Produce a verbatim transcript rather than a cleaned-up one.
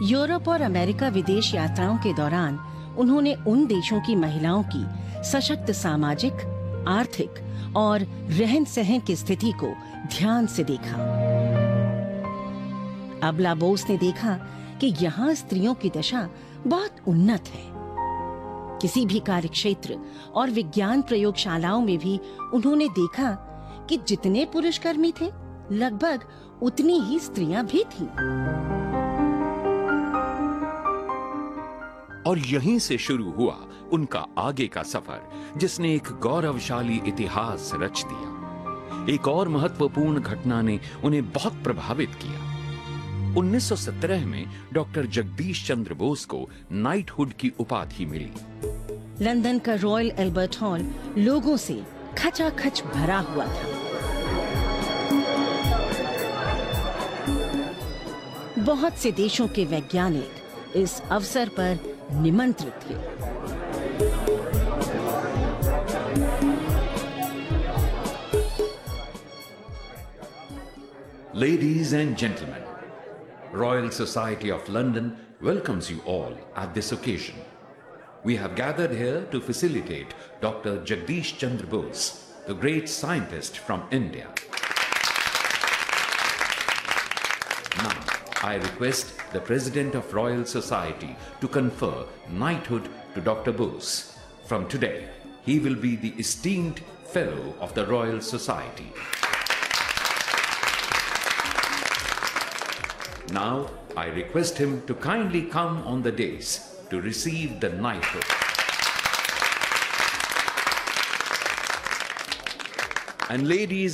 Europe और America विदेश यात्राओं के दौरान उन्होंने उन देशों की महिलाओं की सशक्त सामाजिक, आर्थिक और रहन सहन की स्थिति को ध्यान से देखा। अबला बोस ने देखा कि यहाँ स्त्रियों की दशा बहुत उन्नत है। किसी भी कार्यक्षेत्र और विज्ञान प्रयोगशालाओं में भी उन्होंने देखा कि जितने पुरुष कर्मी थे, लगभग उतनी ही स्त्रियां भी थीं। और यहीं से शुरू हुआ उनका आगे का सफर, जिसने एक गौरवशाली इतिहास रच दिया। एक और महत्वपूर्ण घटना ने उन्हें बहुत प्रभावित किया। उन्नीस सौ सत्रह में डॉक्टर जगदीश चंद्र बोस को नाइटहुड की उपाधि मिली। लंदन का रॉयल एल्बर्ट हॉल लोगों से खचाखच भरा हुआ था। बहुत से देशों के वैज्ञानिक इस अवसर पर निमंत्रित थे। Ladies and gentlemen, Royal Society of London welcomes you all at this occasion. We have gathered here to facilitate Doctor Jagdish Chandra Bose, the great scientist from India. Now, I request the President of Royal Society to confer knighthood to Doctor Bose. From today, he will be the esteemed Fellow of the Royal Society. Now, I request him to kindly come on the dais to receive the knighthood. And ladies